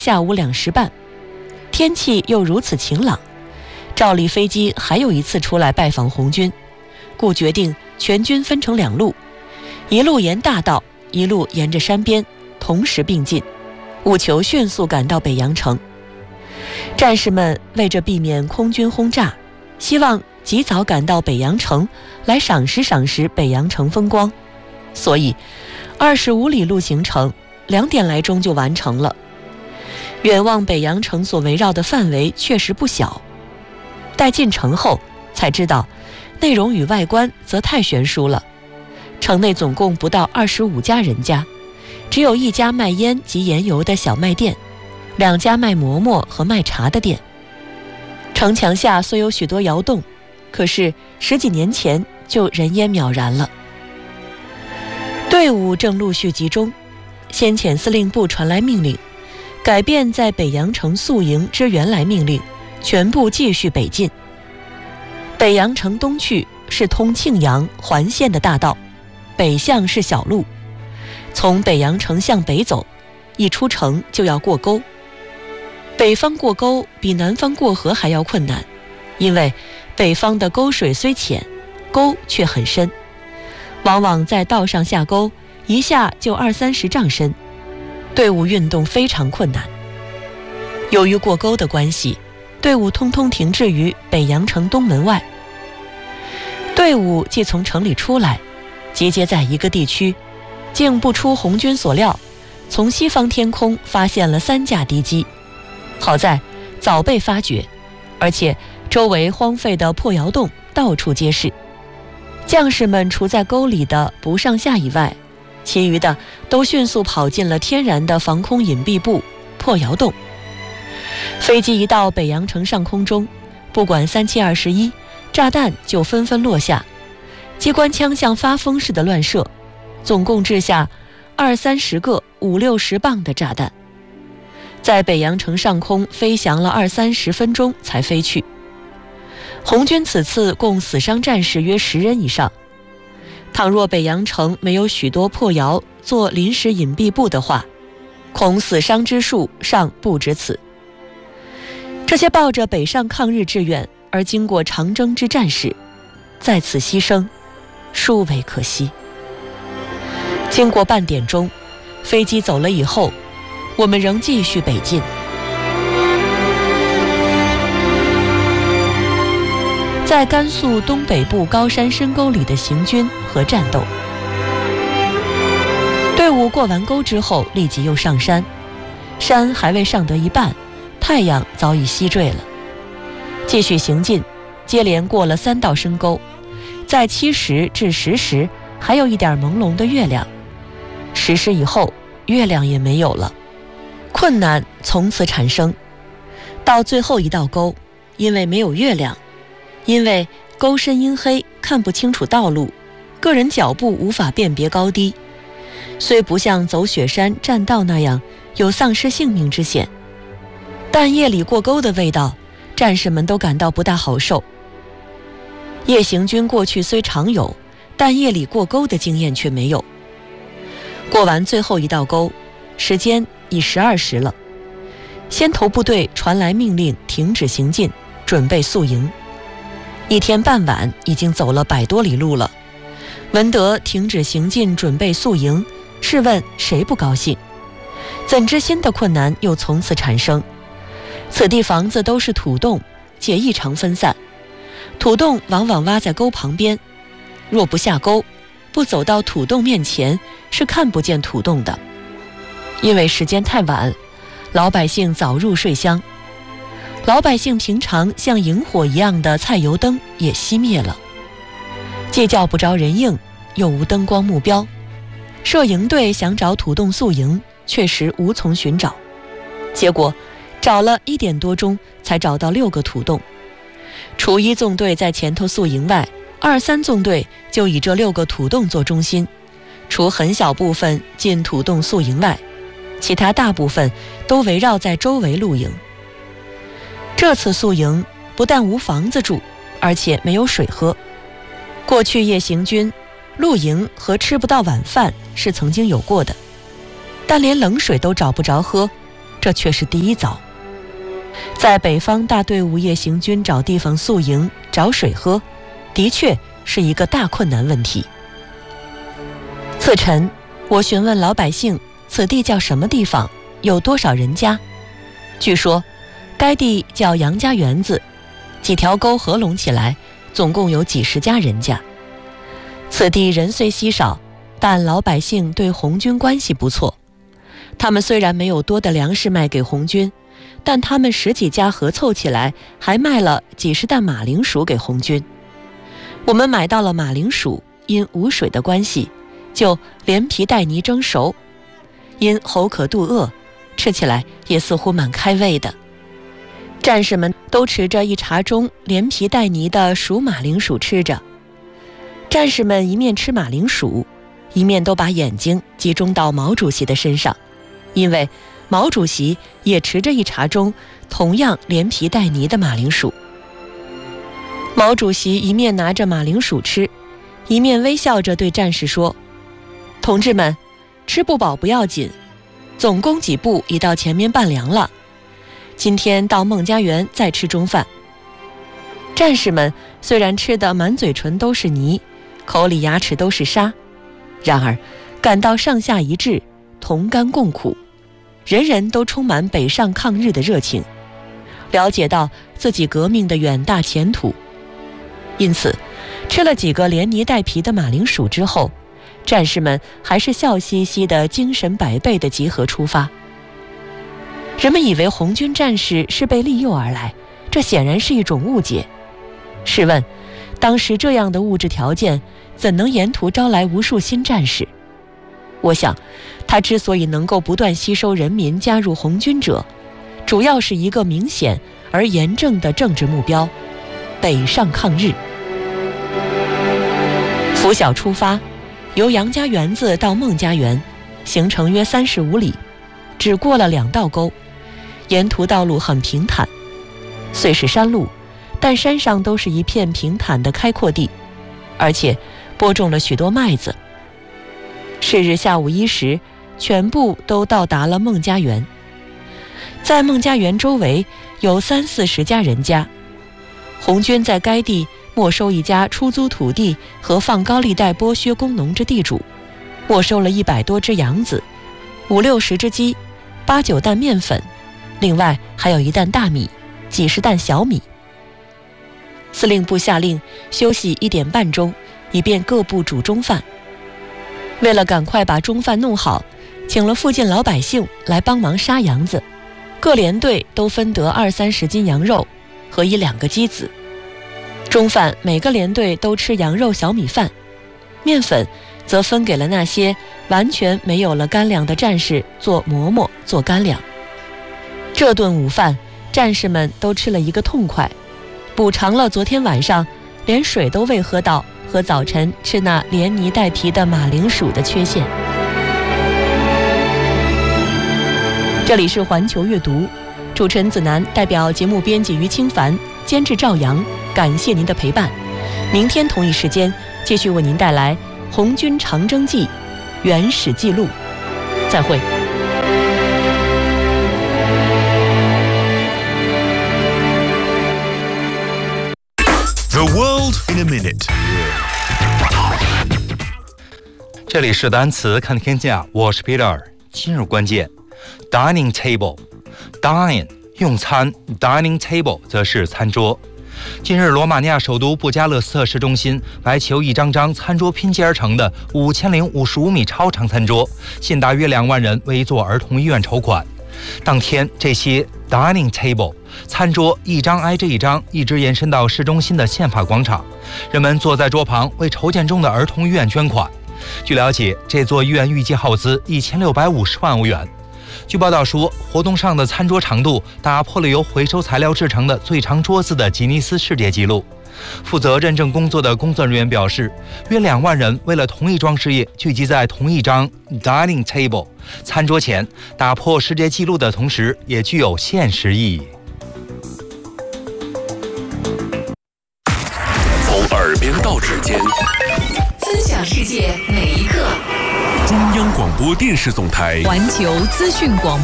下午2时半，天气又如此晴朗，照例飞机还有一次出来拜访红军，故决定全军分成2路，一路沿大道，一路沿着山边，同时并进，务求迅速赶到北阳城。战士们为着避免空军轰炸，希望及早赶到北阳城来赏识北阳城风光，所以25里路行程2点来钟就完成了。远望北阳城所围绕的范围确实不小，待进城后才知道，内容与外观则太悬殊了。城内总共不到25家人家，只有1家卖烟及盐油的小卖店，2家卖馍馍和卖茶的店。城墙下虽有许多窑洞，可是10几年前就人烟渺然了。队伍正陆续集中，先遣司令部传来命令，改变在北阳城宿营之原来命令，全部继续北进。北阳城东去是通庆阳环县的大道，北向是小路，从北阳城向北走，一出城就要过沟。北方过沟比南方过河还要困难，因为北方的沟水虽浅，沟却很深，往往在道上下沟，一下就20-30丈深，队伍运动非常困难。由于过沟的关系，队伍通通停滞于北阳城东门外。队伍既从城里出来，集结在一个地区，竟不出红军所料，从西方天空发现了3架敌机。好在早被发觉，而且周围荒废的破窑洞到处皆是，将士们除在沟里的不上下以外，其余的都迅速跑进了天然的防空隐蔽部破窑洞。飞机一到北阳城上空中，不管3721，炸弹就纷纷落下，机关枪像发疯似的乱射，总共掷下20-30个50-60磅的炸弹，在北阳城上空飞翔了20-30分钟才飞去。红军此次共死伤战士约10人以上。倘若北阳城没有许多破窑做临时隐蔽部的话，恐死伤之数尚不止此。这些抱着北上抗日志愿而经过长征之战士，在此牺牲，殊为可惜。经过半点钟，飞机走了以后，我们仍继续北进。在甘肃东北部高山深沟里的行军和战斗。队伍过完沟之后，立即又上山，山还未上得一半，太阳早已西坠了。继续行进，接连过了3道深沟，在7时至10时还有一点朦胧的月亮，10时以后月亮也没有了，困难从此产生。到最后一道沟，因为没有月亮，因为沟深阴黑，看不清楚道路，个人脚步无法辨别高低，虽不像走雪山栈道那样有丧失性命之险，但夜里过沟的味道，战士们都感到不大好受。夜行军过去虽常有，但夜里过沟的经验却没有。过完最后一道沟，时间已12时了，先头部队传来命令，停止行进，准备宿营。1天半晚已经走了100多里路了，闻得停止行进，准备宿营，试问谁不高兴？怎知新的困难又从此产生。此地房子都是土洞，且异常分散，土洞往往挖在沟旁边，若不下沟，不走到土洞面前，是看不见土洞的。因为时间太晚，老百姓早入睡乡，老百姓平常像萤火一样的菜油灯也熄灭了，既叫不着人应，又无灯光目标，摄营队想找土洞宿营，确实无从寻找。结果找了1点多钟才找到6个土洞，除1纵队在前头宿营外，2、3纵队就以这6个土洞做中心，除很小部分进土洞宿营外，其他大部分都围绕在周围露营。这次宿营不但无房子住，而且没有水喝。过去夜行军露营和吃不到晚饭是曾经有过的，但连冷水都找不着喝， 这却是第一遭。在北方大队伍夜行军找地方宿营、找水喝，的确是一个大困难问题。次晨，我询问老百姓此地叫什么地方，有多少人家。据说该地叫杨家园子，几条沟合拢起来，总共有几十家人家。此地人虽稀少，但老百姓对红军关系不错。他们虽然没有多的粮食卖给红军，但他们10几家合凑起来，还卖了几十担马铃薯给红军。我们买到了马铃薯，因无水的关系，就连皮带泥蒸熟，因喉渴肚饿，吃起来也似乎蛮开胃的。战士们都持着一茶盅连皮带泥的熟马铃薯吃着。战士们一面吃马铃薯，一面都把眼睛集中到毛主席的身上，因为毛主席也持着一茶盅同样连皮带泥的马铃薯。毛主席一面拿着马铃薯吃，一面微笑着对战士说：同志们，吃不饱不要紧，总供给部已到前面办粮了，今天到孟家园再吃中饭。战士们虽然吃得满嘴唇都是泥，口里牙齿都是沙，然而感到上下一致，同甘共苦，人人都充满北上抗日的热情，了解到自己革命的远大前途。因此吃了几个连泥带皮的马铃薯之后，战士们还是笑嘻嘻的，精神百倍的集合出发。人们以为红军战士是被利诱而来，这显然是一种误解。试问当时这样的物质条件，怎能沿途招来无数新战士？我想他之所以能够不断吸收人民加入红军者，主要是一个明显而严正的政治目标：北上抗日。拂晓出发，由杨家园子到孟家园，行程约35里，只过了2道沟，沿途道路很平坦，虽是山路，但山上都是一片平坦的开阔地，而且播种了许多麦子。是日下午1时，全部都到达了孟家园。在孟家园周围有30-40家人家，红军在该地没收一家出租土地和放高利贷剥削工农之地主，没收了100多只羊子，50-60只鸡，8-9担面粉，另外还有1担大米，几十担小米。司令部下令休息1点半钟，以便各部煮中饭。为了赶快把中饭弄好，请了附近老百姓来帮忙杀羊子，各连队都分得20-30斤羊肉和1-2个鸡子。中饭每个连队都吃羊肉小米饭，面粉则分给了那些完全没有了干粮的战士做馍馍、做干粮。这顿午饭战士们都吃了一个痛快，补偿了昨天晚上连水都未喝到和早晨吃那连泥带皮的马铃薯的缺陷。这里是环球阅读，主持人子楠代表节目编辑于清凡，监制赵阳，感谢您的陪伴。明天同一时间继续为您带来《红军长征记》原始记录。再会。 The world in a minute。 这里是单词看天下，我是 Peter。今日关键 ：dining table。dine 用餐 ，dining table 则是餐桌。近日，罗马尼亚首都布加勒斯特市中心白求一张张餐桌拼接而成的5055米超长餐桌，现大约2万人为一座儿童医院筹款。当天，这些 dining table 餐桌一张挨着一张，一直延伸到市中心的宪法广场，人们坐在桌旁为筹建中的儿童医院捐款。据了解，这座医院预计耗资1650万欧元。据报道说，活动上的餐桌长度打破了由回收材料制成的最长桌子的吉尼斯世界纪录。负责认证工作的工作人员表示，约2万人为了同一桩事业聚集在同一张 dining table 餐桌前，打破世界纪录的同时，也具有现实意义。 从耳边到指尖， 分享世界每一刻。 中央广播电视总台环球资讯广播